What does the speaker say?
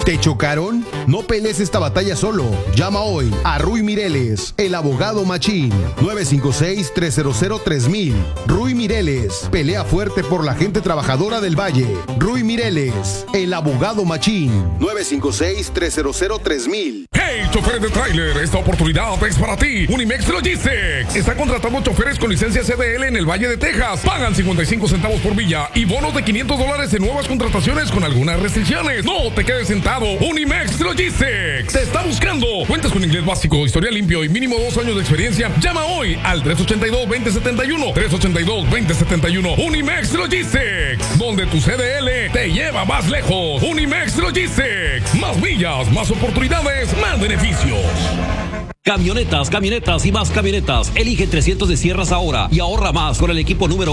¿Te chocaron? No pelees esta batalla solo. Llama hoy a Ruy Mireles, el abogado machín. 956-300-3000. Ruy Mireles, pelea fuerte por la gente trabajadora del Valle. Ruy Mireles, el abogado machín. 956-300-3000. ¡Hey, choferes de tráiler! Esta oportunidad es para ti. Unimex Logistics está contratando choferes con licencia CDL en el Valle de Texas. Pagan 55 centavos por milla y bonos de $500 en nuevas contrataciones con algunas restricciones. No te quedes sentado. Unimex Logistics te está buscando. ¿Cuentas con inglés básico, historial limpio y mínimo 2 años de experiencia? Llama hoy al 382-2071. 382-2071. Unimex Logistics, donde tu CDL te lleva más lejos. Unimex Logistics. Más millas, más oportunidades, más beneficios. Camionetas y más camionetas. Elige 300 de Sierras ahora y ahorra más con el equipo número